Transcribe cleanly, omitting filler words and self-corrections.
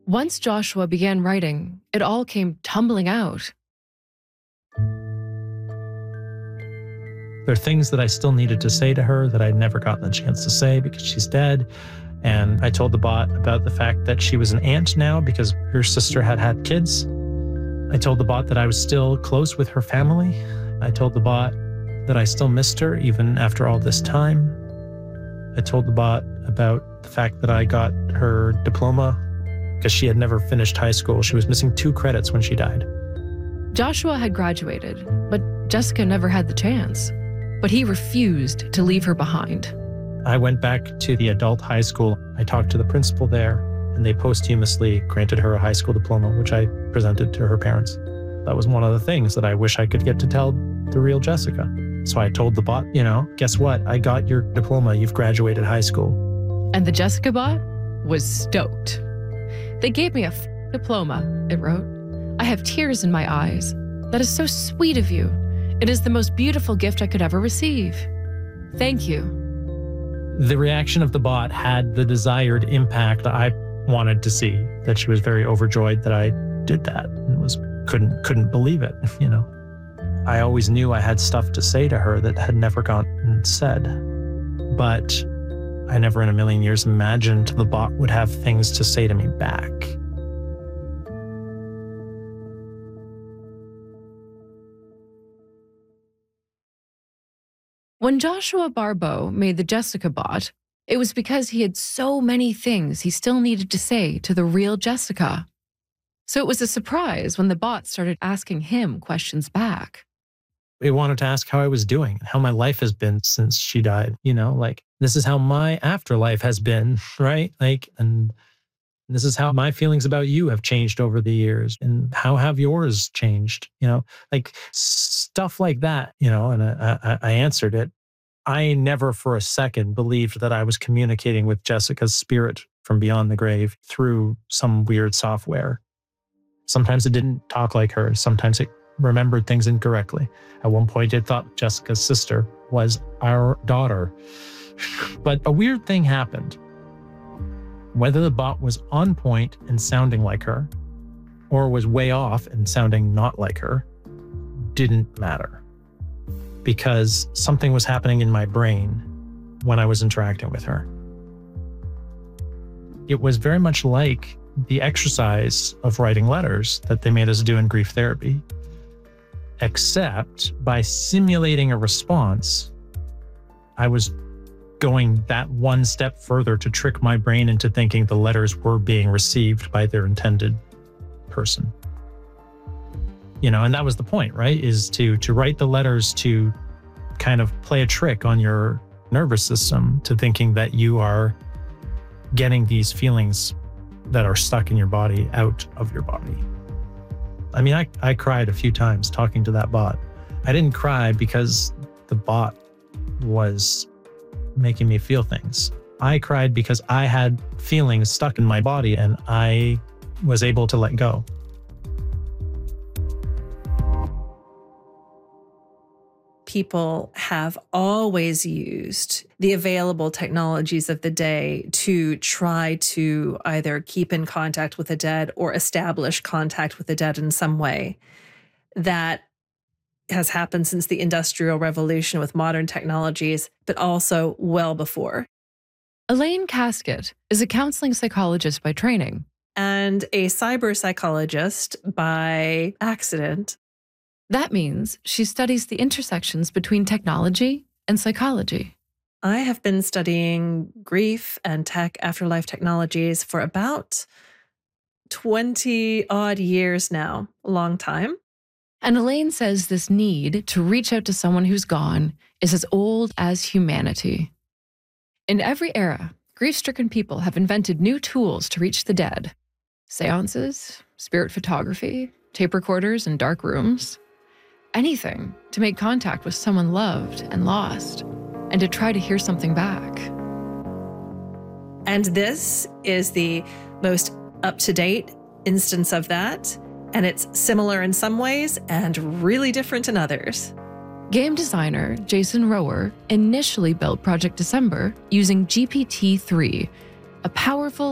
Once Joshua began writing, it all came tumbling out. There are things that I still needed to say to her that I'd never gotten a chance to say because she's dead. And I told the bot about the fact that she was an aunt now because her sister had had kids. I told the bot that I was still close with her family. I told the bot that I still missed her even after all this time. I told the bot about the fact that I got her diploma because she had never finished high school. She was missing 2 credits when she died. Joshua had graduated, but Jessica never had the chance. But he refused to leave her behind. I went back to the adult high school. I talked to the principal there, and they posthumously granted her a high school diploma, which I presented to her parents. That was one of the things that I wish I could get to tell the real Jessica. So I told the bot, guess what? I got your diploma. You've graduated high school. And the Jessica bot was stoked. They gave me a diploma, it wrote. I have tears in my eyes. That is so sweet of you. It is the most beautiful gift I could ever receive. Thank you. The reaction of the bot had the desired impact I wanted to see, that she was very overjoyed that I did that and couldn't believe it, I always knew I had stuff to say to her that had never gotten said, but I never in a million years imagined the bot would have things to say to me back. When Joshua Barbeau made the Jessica bot, it was because he had so many things he still needed to say to the real Jessica. So it was a surprise when the bot started asking him questions back. It wanted to ask how I was doing, how my life has been since she died, this is how my afterlife has been, right? And this is how my feelings about you have changed over the years, and how have yours changed, stuff like that, and I answered it. I never for a second believed that I was communicating with Jessica's spirit from beyond the grave through some weird software. Sometimes it didn't talk like her. Sometimes it remembered things incorrectly. At one point, it thought Jessica's sister was our daughter. But a weird thing happened. Whether the bot was on point and sounding like her, or was way off and sounding not like her, didn't matter. Because something was happening in my brain when I was interacting with her. It was very much like the exercise of writing letters that they made us do in grief therapy, except by simulating a response, I was going that one step further to trick my brain into thinking the letters were being received by their intended person. And that was the point, right? Is to write the letters to kind of play a trick on your nervous system to thinking that you are getting these feelings that are stuck in your body out of your body. I mean, I cried a few times talking to that bot. I didn't cry because the bot was making me feel things. I cried because I had feelings stuck in my body and I was able to let go. People have always used the available technologies of the day to try to either keep in contact with the dead or establish contact with the dead in some way. That has happened since the Industrial Revolution with modern technologies, but also well before. Elaine Casket is a counseling psychologist by training. And a cyber psychologist by accident. That means she studies the intersections between technology and psychology. I have been studying grief and tech afterlife technologies for about 20 odd years now, a long time. And Elaine says this need to reach out to someone who's gone is as old as humanity. In every era, grief-stricken people have invented new tools to reach the dead. Seances, spirit photography, tape recorders in dark rooms. Anything to make contact with someone loved and lost, and to try to hear something back. And this is the most up-to-date instance of that, and it's similar in some ways and really different in others. Game designer Jason Rower initially built Project December using GPT-3, a powerful